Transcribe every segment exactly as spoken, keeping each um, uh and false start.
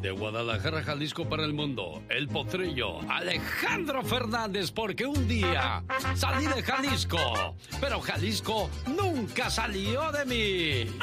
De Guadalajara, Jalisco para el mundo, el potrillo Alejandro Fernández, porque un día salí de Jalisco, pero Jalisco nunca salió de mí.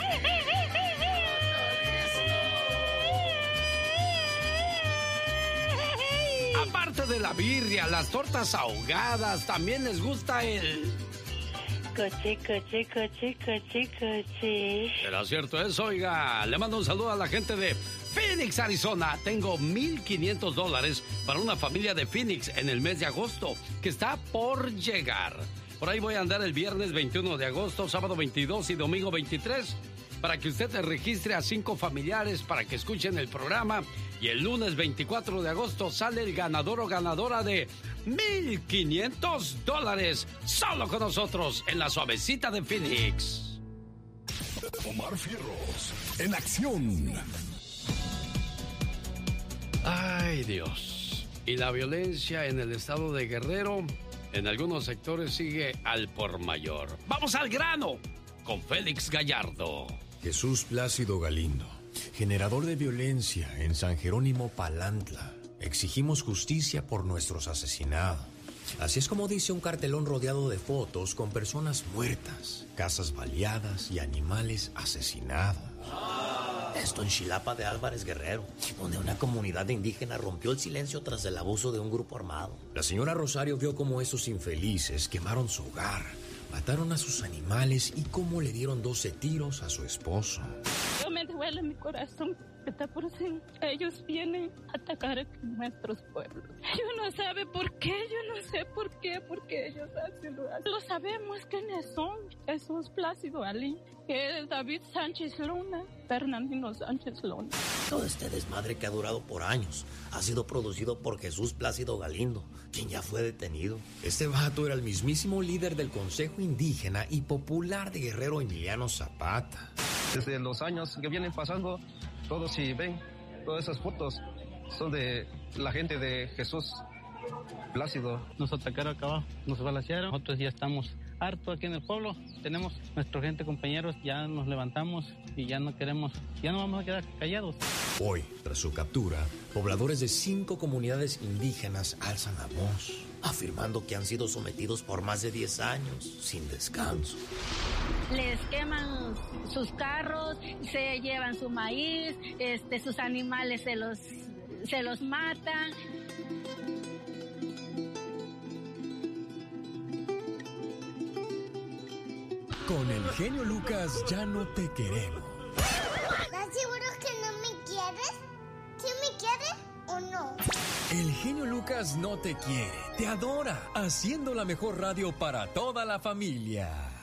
Aparte de la birria, las tortas ahogadas, también les gusta el... Coche, coche, coche, coche, coche. ¿Será cierto eso? Oiga, le mando un saludo a la gente de Phoenix, Arizona. Tengo mil quinientos dólares para una familia de Phoenix en el mes de agosto, que está por llegar. Por ahí voy a andar el viernes veintiuno de agosto, sábado veintidós y domingo veintitrés, para que usted registre a cinco familiares para que escuchen el programa. Y el lunes veinticuatro de agosto sale el ganador o ganadora de mil quinientos dólares. Solo con nosotros en la suavecita de Phoenix. Omar Fierros, en acción. Ay, Dios. Y la violencia en el estado de Guerrero, en algunos sectores, sigue al por mayor. ¡Vamos al grano! Con Félix Gallardo. Jesús Plácido Galindo, generador de violencia en San Jerónimo Palantla. Exigimos justicia por nuestros asesinados. Así es como dice un cartelón rodeado de fotos con personas muertas, casas baleadas y animales asesinados. Esto en Xilapa de Álvarez Guerrero, donde una comunidad indígena rompió el silencio tras el abuso de un grupo armado. La señora Rosario vio cómo esos infelices quemaron su hogar, mataron a sus animales y cómo le dieron doce tiros a su esposo. Yo me duele mi corazón, que está por si ellos vienen a atacar a nuestros pueblos. Yo no sabe por qué, yo no sé por qué, porque ellos hacen lo hacen. Lo sabemos quiénes son. Jesús Plácido Ali, que es David Sánchez Luna, Fernandino Sánchez Luna. Todo este desmadre que ha durado por años ha sido producido por Jesús Plácido Galindo, quien ya fue detenido. Este vato era el mismísimo líder del Consejo Indígena y Popular de Guerrero, Emiliano Zapata. Desde los años que vienen pasando, todos si ven, todas esas fotos son de la gente de Jesús Plácido. Nos atacaron acá abajo, nos balacearon, nosotros ya estamos hartos aquí en el pueblo, tenemos nuestra gente, compañeros, ya nos levantamos y ya no queremos, ya no vamos a quedar callados. Hoy, tras su captura, pobladores de cinco comunidades indígenas alzan la voz, afirmando que han sido sometidos por más de diez años, sin descanso. Les queman sus carros, se llevan su maíz, este, sus animales se los, se los matan. Con el genio Lucas ya no te queremos. ¿Estás seguro que no me quieres? ¿Sí me quieres o no? El genio Lucas no te quiere, te adora, haciendo la mejor radio para toda la familia.